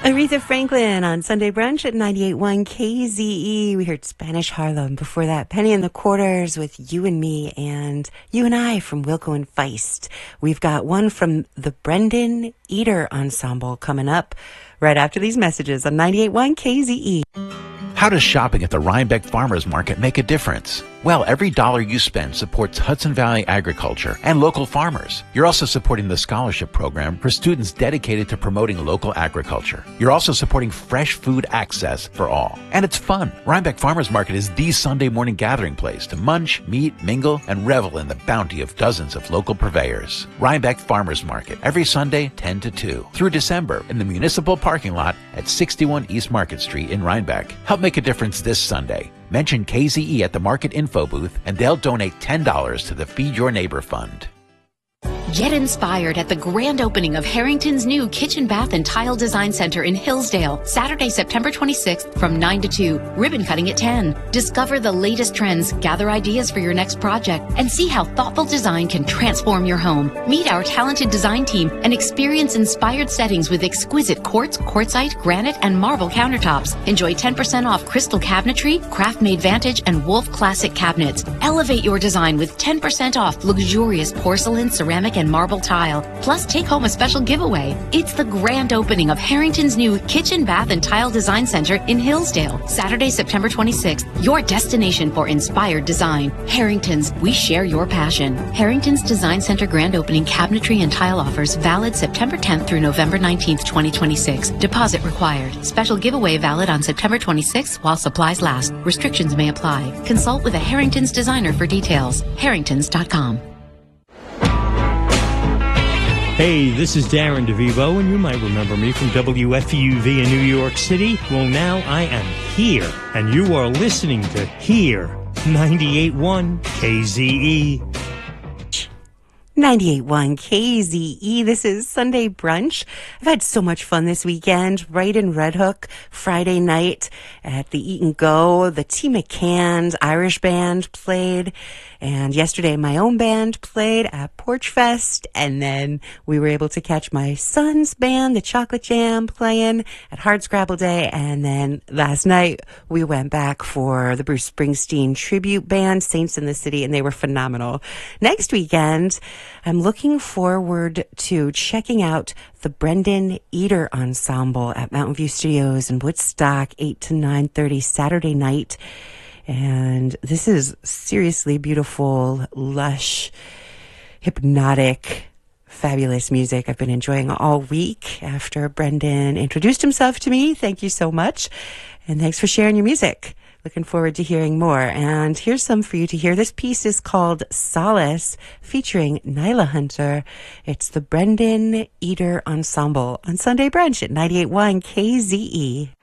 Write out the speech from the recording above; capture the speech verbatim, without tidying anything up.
Aretha Franklin on Sunday Brunch at ninety-eight point one K Z E. We heard Spanish Harlem. Before that, Penny and the Quarters with You and Me, and You and I from Wilco and Feist. We've got one from the Brendan Eater Ensemble coming up right after these messages on ninety-eight point one K Z E. How does shopping at the Rhinebeck Farmers Market make a difference? Well, every dollar you spend supports Hudson Valley agriculture and local farmers. You're also supporting the scholarship program for students dedicated to promoting local agriculture. You're also supporting fresh food access for all. And it's fun. Rhinebeck Farmers Market is the Sunday morning gathering place to munch, meet, mingle, and revel in the bounty of dozens of local purveyors. Rhinebeck Farmers Market, every Sunday, ten to two, through December, in the municipal parking lot at sixty-one East Market Street in Rhinebeck. Help make a difference this Sunday. Mention K Z E at the Market Info booth, and they'll donate ten dollars to the Feed Your Neighbor Fund. Get inspired at the grand opening of Harrington's new Kitchen, Bath, and Tile Design Center in Hillsdale, Saturday, September twenty-sixth from nine to two, ribbon cutting at ten. Discover the latest trends, gather ideas for your next project, and see how thoughtful design can transform your home. Meet our talented design team and experience inspired settings with exquisite quartz, quartzite, granite, and marble countertops. Enjoy ten percent off crystal cabinetry, craft-made Vantage, and Wolf Classic cabinets. Elevate your design with ten percent off luxurious porcelain, ceramic, and marble tile. Plus, take home a special giveaway. It's the grand opening of Harrington's new Kitchen, Bath, and Tile Design Center in Hillsdale, Saturday, September twenty-sixth. Your destination for inspired design. Harrington's, we share your passion. Harrington's Design Center grand opening cabinetry and tile offers valid September tenth through November nineteenth, twenty twenty-six. Deposit required. Special giveaway valid on September twenty-sixth while supplies last. Restrictions may apply. Consult with a Harrington's designer for details. harringtons dot com. Hey, this is Darren DeVivo, and you might remember me from W F U V in New York City. Well, now I am here, and you are listening to Here, ninety-eight point one K Z E. ninety-eight point one K Z E. This is Sunday Brunch. I've had so much fun this weekend, right in Red Hook, Friday night at the Eat and Go. The T. McCann's Irish band played, and yesterday my own band played at Porch Fest, and then we were able to catch my son's band, the Chocolate Jam, playing at Hardscrabble Day, and then last night we went back for the Bruce Springsteen tribute band, Saints in the City, and they were phenomenal. Next weekend, I'm looking forward to checking out the Brendan Eater Ensemble at Mountain View Studios in Woodstock, eight to nine thirty Saturday night. And this is seriously beautiful, lush, hypnotic, fabulous music I've been enjoying all week after Brendan introduced himself to me. Thank you so much. And thanks for sharing your music. Looking forward to hearing more. And here's some for you to hear. This piece is called Solace, featuring Nyla Hunter. It's the Brendan Eater Ensemble on Sunday Brunch at ninety-eight point one K Z E.